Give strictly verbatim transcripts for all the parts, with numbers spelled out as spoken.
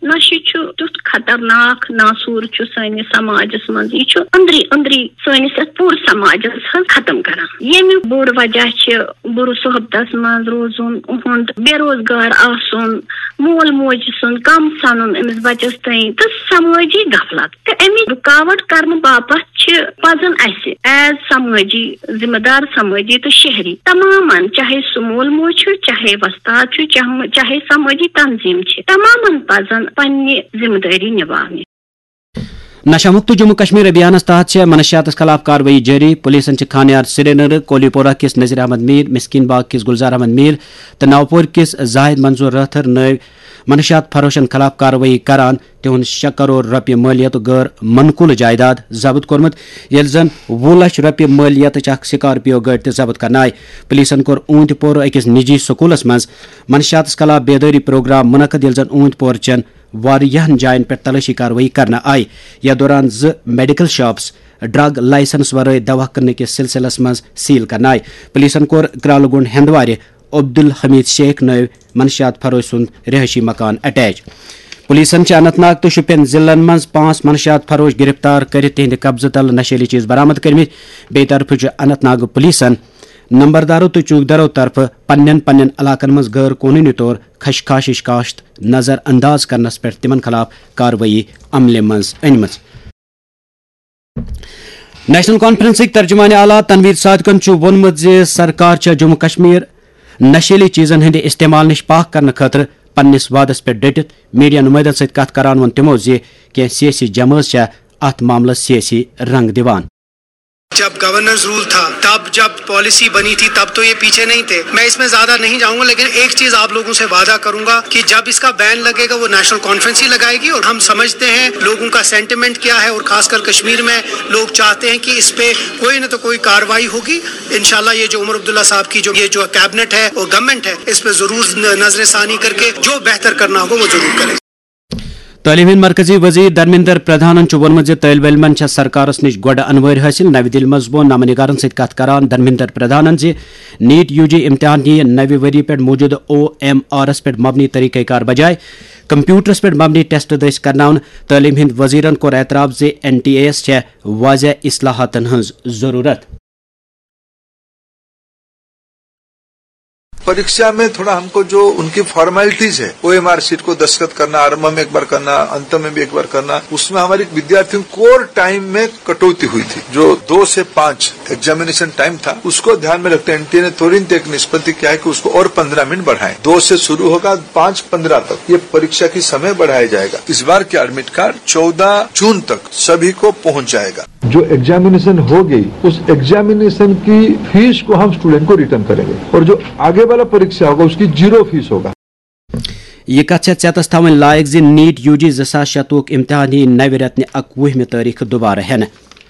नशे तुथ खतरनाक नासूर सैनिस समाजस मज यह अंदरी अंदरी सैनिस पूरे समाजस खत्म करान। यमि बोड़ वजह बुर सोहबतस मज रोजुन उहुंद बेरोजगार आसन मोल मोज सुन कम सानुन अमिस बचस तई तो समाजी गफलत तो अमि रुकावट करने बापत पजन अस एज समाजी जिम्मेदार समाजी तो शहरी तमामन चाहे सह मोल मोज चाहे वस्ताद चाहे समाजी तंजीम तमामन पजन पन्ने जिम्मेदारी निभाने। नशा मुक्त जम्मू कश्मीर अभियान तहत मनशियात खिलाफ कार्रवाई जारी। पुलिसन खानियार श्रीनगर कोलीपोरा किस नजीर अहमद मीर मिस्किन बाग किस गुलजार अहमद मीर तो नवपुर किस जाहिद मंजूर रथर नव मनशियात फरोशन खिलाफ कार्रवाई करान तिहुंद शे करोड़ रपये मालियत गैर मनकुल जायदाद जब्त कोर्मुत येल जन वह लक्ष रपये मालियत स्कॉर्पियो गाड़ी ते जब्त करना आय। पुलिसन कोर ऊंतपोर अकिस निजी स्कूलस मज मनशियात खिलाफ बेदारी प्रोग्राम मुनक़द येल जन ऊंतपोर चन वारियाहन जायन पे तलाशी कार्रवाई करना आय। यह दौरान ज मेडिकल शॉप्स ड्रग लाइसेंस वराय दवा करने के सिलसिलस मज सील करना आय। पुलिसन कोर क्रलगुंड हंदवार अब्दुल हमीद शेख नव मनशियात फरोश सुंद रिहायशी मकान अटैच। पुलिसन अनंतनाग तो शुपियन जिलन मज पांच मनशियात फरोश गिरफ्तार कर तिहंद कब्ज तल नशीली चीज बरामद कर्मित। बे तरफ अनंतनाग पुलिसन नंबरदारों तो चूकदारों तरफ पन्न पन्न इलाकन मज गैर कानूनी तौर खशखाशिश काश्त नजर अंदाज करनस पे तिमन खिलाफ कार्रवाई अमले मज अनम। नेशनल कॉन्फ्रेंस तर्जुमान आला तनवीर सादिकन वोनमुत जे सरकार जम्मू कश्मीर नशीली चीजन हंद इस्तेमाल निश पाक करने खतर पन्निस वादस पे डटित मीडिया नुमाइंदन सत कथ करान वोन तिमो जे कह सियासी जमात अत मामलस सियासी रंग दिवान। जब गवर्नेंस रूल था तब जब पॉलिसी बनी थी तब तो ये पीछे नहीं थे। मैं इसमें ज्यादा नहीं जाऊंगा लेकिन एक चीज आप लोगों से वादा करूंगा कि जब इसका बैन लगेगा वो नेशनल कॉन्फ्रेंस ही लगाएगी और हम समझते हैं लोगों का सेंटिमेंट क्या है और खासकर कश्मीर में लोग चाहते हैं कि इस पे कोई न तो कोई कार्रवाई होगी। इंशाल्लाह ये जो उमर अब्दुल्ला साहब की जो ये जो कैबिनेट है और गवर्नमेंट है इस पे जरूर नजरसानी करके जो बेहतर करना होगा वो जरूर करें। तालीम मरकजी वजीर धर्मेंद्र प्रधान वोनमुत तलब इलमन सरकार नश गोड अनवर हासिल। नवी दिल्ली मज वो नाम निगारन सत कथ करान धर्मेंद्र प्रधान जे नीट यूजी इम्तिहान नी नवे वरी पे मौजूद ओ एम आर एस पे मबनी तरीक़ाकार बजाय कंप्यूटरस पे मबनी टेस्ट दस करनाउन। तालीम Hind वजीरन core एतराफ J N T A S वाज़ह इस्लाहातन हंज जरूरत। परीक्षा में थोड़ा हमको जो उनकी फॉर्मेलिटीज है ओ एम आर सीट को दस्तखत करना, आरंभ में एक बार करना, अंत में भी एक बार करना, उसमें हमारे विद्यार्थियों कोर टाइम में कटौती हुई थी। जो दो से पांच एग्जामिनेशन टाइम था उसको ध्यान में रखते एनटीए ने तुरंत एक निष्पत्ति किया है कि उसको और पंद्रह मिनट बढ़ाएं। दो से शुरू होगा पांच पंद्रह तक ये परीक्षा की समय बढ़ाया जाएगा। इस बार की एडमिट कार्ड चौदह जून तक सभी को पहुंच जाएगा। जो एग्जामिनेशन हो गई उस एग्जामिनेशन की फीस को हम स्टूडेंट को रिटर्न करेंगे और जो आगे वाला परीक्षा होगा उसकी जीरो फीस होगा। यह कथ चेतस थवन लायक जी नीट यूजी जसास शतुक इम्तिहान नवे रेतन अकवुहमे तारीख दोबारा हेन।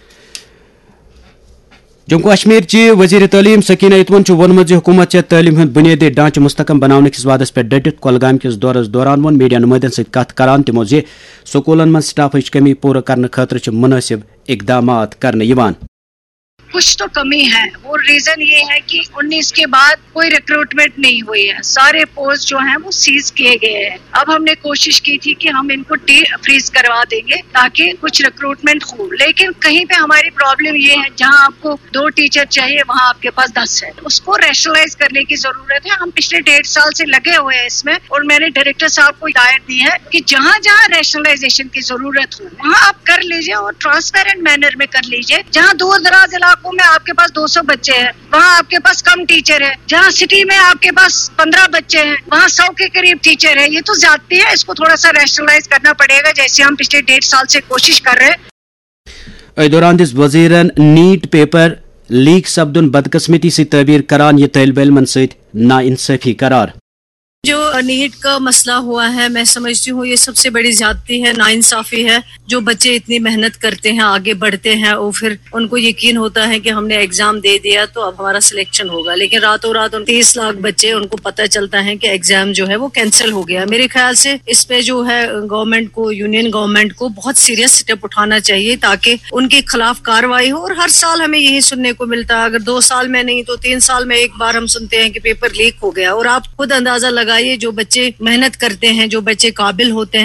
जम्मू कश्मीर ची वजीर तालीम सकीना इतवन वोनमुत हुकूमत तालीम हंद बुनियादी ढांचे मुस्तकम बनाने किस वादस पे डटित कुलगाम किस दौरस दौरान वोन मीडिया नुमाइंदन सत कथ करान तिमो जे स्कूलन मज स्टाफच कमी पूरा करने खतर मुनासिब इकदामात करने यिवान। कुछ तो कमी है, वो रीजन ये है कि उन्नीस के बाद कोई रिक्रूटमेंट नहीं हुई है, सारे पोस्ट जो हैं वो सीज किए गए हैं। अब हमने कोशिश की थी कि हम इनको फ्रीज करवा देंगे ताकि कुछ रिक्रूटमेंट हो, लेकिन कहीं पे हमारी प्रॉब्लम ये है जहां आपको दो टीचर चाहिए वहां आपके पास दस है, उसको रैशनलाइज करने की जरूरत है। हम पिछले डेढ़ साल से लगे हुए हैं इसमें और मैंने डायरेक्टर साहब को हिदायत दी है कि जहां जहां रैशनलाइजेशन की जरूरत हो वहां आप कर लीजिए और ट्रांसपेरेंट मैनर में कर लीजिए। जहां दूर दराज इलाकों में आपके पास दो सौ बच्चे हैं वहाँ आपके पास कम टीचर है, जहाँ सिटी में आपके पास पंद्रह बच्चे हैं वहाँ सौ के करीब टीचर है, ये तो ज्यादती है। इसको थोड़ा सा रैशनलाइज करना पड़ेगा जैसे हम पिछले डेढ़ साल से कोशिश कर रहे हैं। दौरान दिस वजीरन नीट पेपर लीक सपदुन बदकिस्मती से तबीर करान ये तलब इलमन सत नाइंसाफी करार। जो नीट का मसला हुआ है मैं समझती हूँ ये सबसे बड़ी ज्यादती है, नाइंसाफी है। जो बच्चे इतनी मेहनत करते हैं आगे बढ़ते हैं और फिर उनको यकीन होता है कि हमने एग्जाम दे दिया तो अब हमारा सिलेक्शन होगा, लेकिन रातों रात उन तीस लाख बच्चे उनको पता चलता है कि एग्जाम जो है वो कैंसिल हो गया। मेरे ख्याल से इस पे जो है गवर्नमेंट को, यूनियन गवर्नमेंट को बहुत सीरियस स्टेप उठाना चाहिए ताकि उनके खिलाफ कार्रवाई हो। और हर साल हमें यही सुनने को मिलता है, अगर दो साल में नहीं तो तीन साल में एक बार हम सुनते हैं कि पेपर लीक हो गया। और आप खुद अंदाजा लगाइए जो बच्चे मेहनत करते हैं, जो बच्चे काबिल होते हैं